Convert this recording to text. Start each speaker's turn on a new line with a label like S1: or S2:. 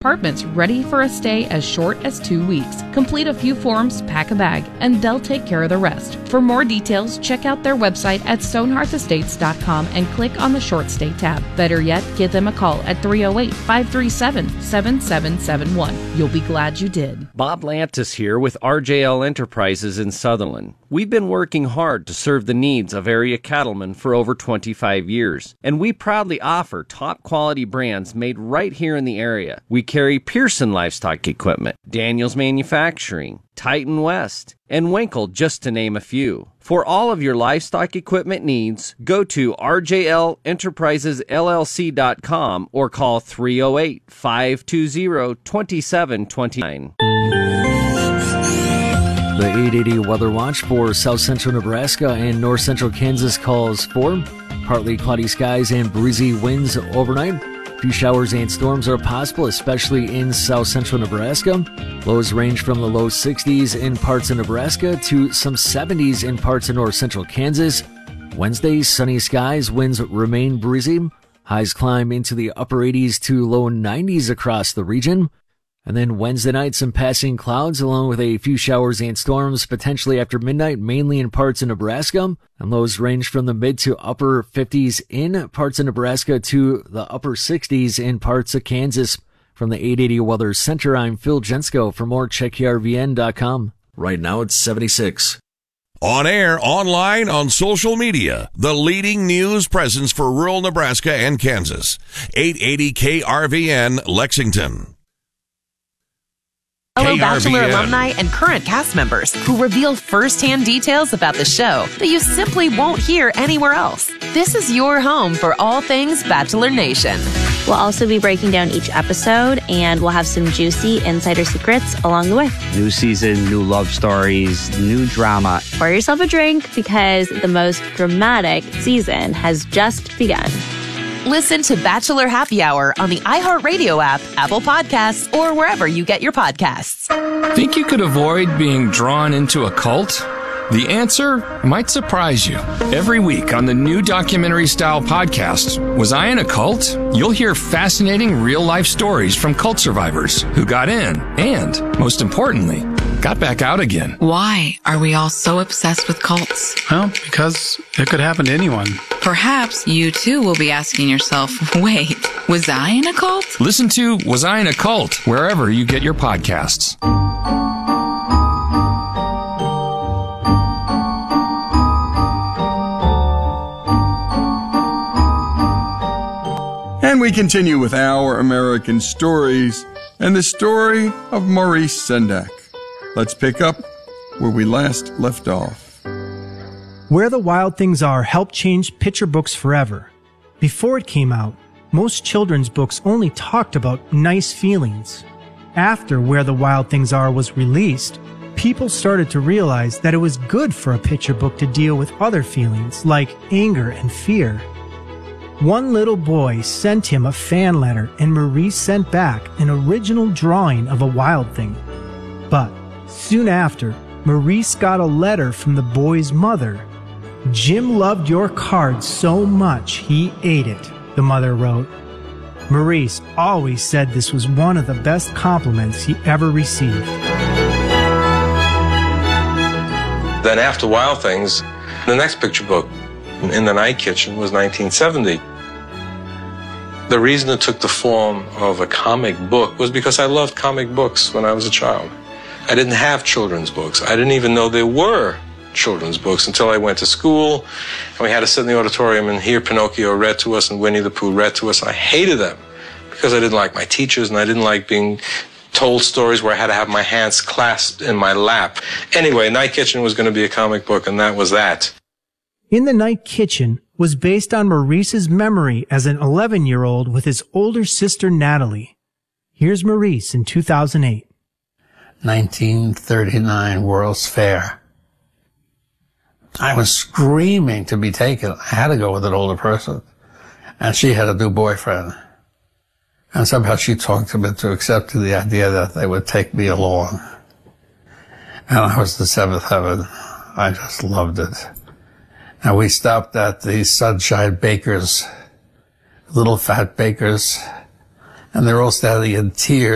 S1: apartments ready for a stay as short as 2 weeks. Complete a few forms, pack a bag, and they'll take care of the rest. For more details, check out their website at stonehearthestates.com and click on the short stay tab. Better yet, give them a call at 308-537-7771. You'll be glad you did.
S2: Bob Lantis here with RJL Enterprises in Sutherland. We've been working hard to serve the needs of area cattlemen for over 25 years, and we proudly offer top quality brands made right here in the area. We carry Pearson Livestock Equipment, Daniels Manufacturing, Titan West, and Winkle, just to name a few. For all of your livestock equipment needs, go to rjlenterprisesllc.com or call 308-520-2729.
S3: The 880 Weather Watch for south central Nebraska and north central Kansas calls for partly cloudy skies and breezy winds overnight. A few showers and storms are possible, especially in south central Nebraska. Lows range from the low 60s in parts of Nebraska to some 70s in parts of north central Kansas. Wednesday, sunny skies, winds remain breezy. Highs climb into the upper 80s to low 90s across the region. And then Wednesday night, some passing clouds along with a few showers and storms potentially after midnight, mainly in parts of Nebraska. And lows range from the mid to upper 50s in parts of Nebraska to the upper 60s in parts of Kansas. From the 880 Weather Center, I'm Phil Jensko. For more, check krvn.com. Right now it's 76.
S4: On air, online, on social media, the leading news presence for rural Nebraska and Kansas. 880 KRVN, Lexington.
S5: Fellow Bachelor alumni and current cast members who reveal firsthand details about the show that you simply won't hear anywhere else. This is your home for all things Bachelor Nation.
S6: We'll also be breaking down each episode, and we'll have some juicy insider secrets along the way.
S7: New season, new love stories, new drama.
S6: Pour yourself a drink because the most dramatic season has just begun.
S5: Listen to Bachelor Happy Hour on the iHeartRadio app, Apple Podcasts, or wherever you get your podcasts.
S8: Think you could avoid being drawn into a cult? The answer might surprise you. Every week on the new documentary-style podcast, Was I in a Cult? You'll hear fascinating real-life stories from cult survivors who got in and, most importantly, got back out again.
S9: Why are we all so obsessed with cults?
S10: Well, because it could happen to anyone.
S9: Perhaps you too will be asking yourself, wait, was I in a cult?
S8: Listen to Was I in a Cult? Wherever you get your podcasts.
S11: And we continue with Our American Stories and the story of Maurice Sendak. Let's pick up where we last left off.
S12: Where the Wild Things Are helped change picture books forever. Before it came out, most children's books only talked about nice feelings. After Where the Wild Things Are was released, people started to realize that it was good for a picture book to deal with other feelings like anger and fear. One little boy sent him a fan letter, and Maurice sent back an original drawing of a wild thing. But soon after, Maurice got a letter from the boy's mother. Jim loved your card so much he ate it, the mother wrote. Maurice always said this was one of the best compliments he ever received.
S13: Then after Wild Things, the next picture book, In the Night Kitchen, was 1970. The reason it took the form of a comic book was because I loved comic books when I was a child. I didn't have children's books. I didn't even know there were children's books until I went to school, and we had to sit in the auditorium and hear Pinocchio read to us and Winnie the Pooh read to us. I hated them because I didn't like my teachers, and I didn't like being told stories where I had to have my hands clasped in my lap. Anyway, Night Kitchen was going to be a comic book, and that was that.
S12: In the Night Kitchen was based on Maurice's memory as an 11-year-old with his older sister Natalie. Here's Maurice in 2008.
S14: 1939 World's Fair. I was screaming to be taken. I had to go with an older person. And she had a new boyfriend. And somehow she talked him into accepting the idea that they would take me along. And I was the seventh heaven. I just loved it. And we stopped at the Sunshine Bakers, little fat bakers, and they're all standing in tears.